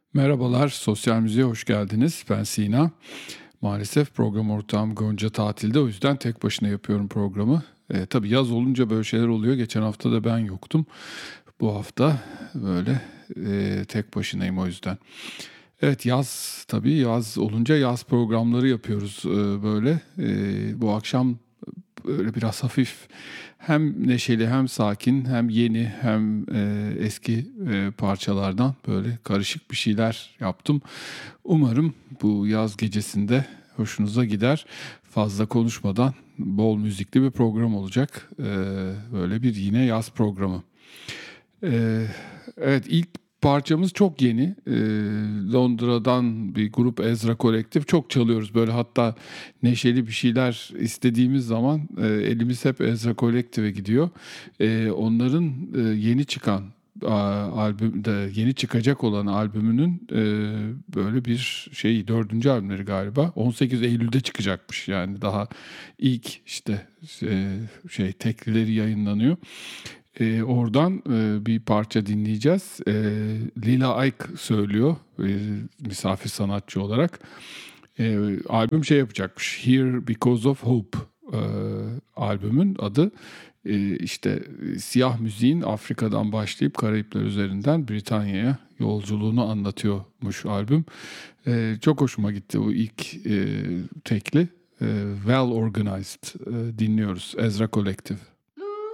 Merhabalar, Sosyal Müziğe hoş geldiniz. Ben Sina. Maalesef program ortağım Gonca tatilde, o yüzden tek başına yapıyorum programı. Tabii yaz olunca böyle şeyler oluyor. Geçen hafta da ben yoktum. Bu hafta böyle tek başınayım o yüzden. Evet, yaz tabii yaz olunca yaz programları yapıyoruz böyle. Bu akşam böyle biraz hafif, hem neşeli hem sakin hem yeni hem eski parçalardan böyle karışık bir şeyler yaptım. Umarım bu yaz gecesinde hoşunuza gider. Fazla konuşmadan bol müzikli bir program olacak. Böyle bir yine yaz programı. Ee, evet, ilk parçamız çok yeni. Londra'dan bir grup, Ezra Collective. Çok çalıyoruz böyle, hatta neşeli bir şeyler istediğimiz zaman elimiz hep Ezra Collective'e gidiyor. Onların yeni çıkan albümde, yeni çıkacak olan albümünün böyle bir şey, dördüncü albümleri galiba. 18 Eylül'de çıkacakmış, yani daha ilk işte teklileri yayınlanıyor. Oradan bir parça dinleyeceğiz. Lila Ayk söylüyor misafir sanatçı olarak. Albüm şey yapacakmış. Here Because of Hope albümün adı. İşte siyah müziğin Afrika'dan başlayıp Karayipler üzerinden Britanya'ya yolculuğunu anlatıyormuş albüm. Çok hoşuma gitti o ilk tekli. Well Organized dinliyoruz. Ezra Collective.